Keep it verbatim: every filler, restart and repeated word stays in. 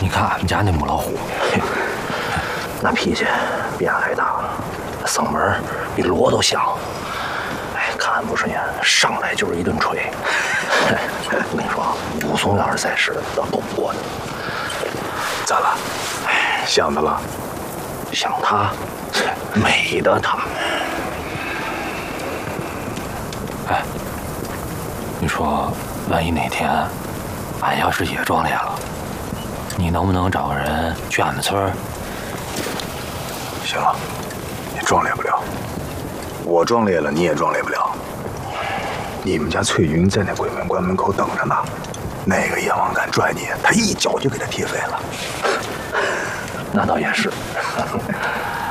你看俺们家那母老虎， 那脾气比俺还大，嗓门比锣都响。哎，看俺不顺眼，上来就是一顿锤。我跟你说，武松要是在世，要斗不过你。 咋了？哎，想他了？ 想他，美的他。 哎，你说，万一哪天俺要是也壮烈了，你能不能找个人去俺们村儿？ 行了，你壮烈不了，我壮烈了，你也壮烈不了。你们家翠云在那鬼门关门口等着呢，那个阎王敢拽你，他一脚就给他踢飞了。 那倒也是。